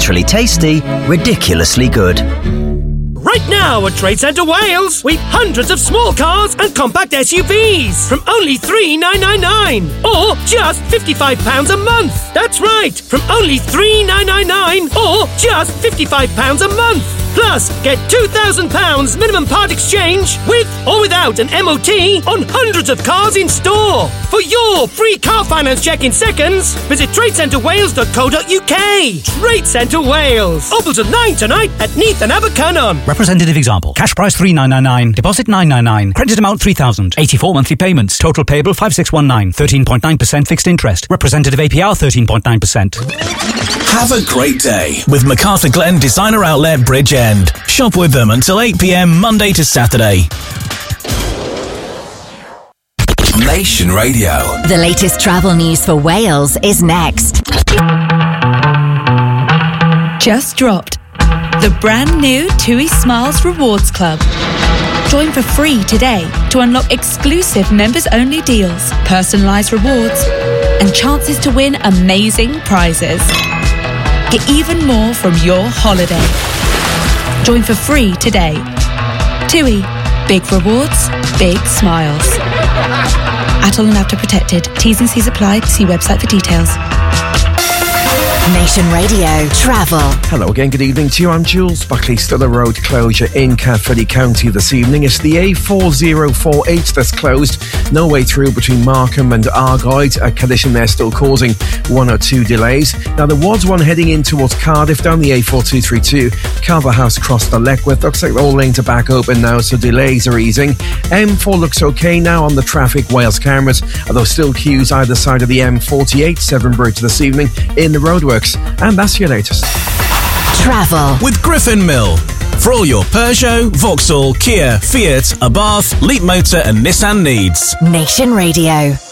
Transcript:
naturally tasty, ridiculously good. Right now at Trade Centre Wales, we've hundreds of small cars and compact SUVs from only $3,999 or just £55 a month. That's right, from only $3,999 or just £55 a month. Plus, get £2,000 minimum part exchange with or without an MOT on hundreds of cars in store. For your free car finance check in seconds, visit tradecentrewales.co.uk. Trade Centre Wales. Open till 9 tonight at Neath and Abercynon. Representative example. Cash price $3,999. Deposit $999. Credit amount $3,000. 84 monthly payments. Total payable $5,619. 13.9% fixed interest. Representative APR 13.9%. Have a great day with MacArthur Glen Designer Outlet Bridgend. Shop with them until 8 p.m. Monday to Saturday. Nation Radio. The latest travel news for Wales is next. Just dropped. The brand new TUI Smiles Rewards Club. Join for free today to unlock exclusive members-only deals, personalised rewards, and chances to win amazing prizes. Get even more from your holiday. Join for free today. TUI. Big rewards, big smiles. Atoll and Apta protected. T's and C's apply. See website for details. Nation Radio Travel. Hello again, good evening to you. I'm Jules Buckley. Still a road closure in Caerphilly County this evening. It's the A4048 that's closed. No way through between Markham and Argyde. A collision there still causing 1 or 2 delays. Now there was one heading in towards Cardiff down the A4232. Calver House crossed the Leckwith. Looks like all lanes are back open now, so delays are easing. M4 looks okay now on the traffic Wales cameras, although still queues either side of the M48 Severn Bridge this evening in the roadworks. And that's your latest. Travel with Griffin Mill. For all your Peugeot, Vauxhall, Kia, Fiat, Abarth, Leapmotor and Nissan needs. Nation Radio.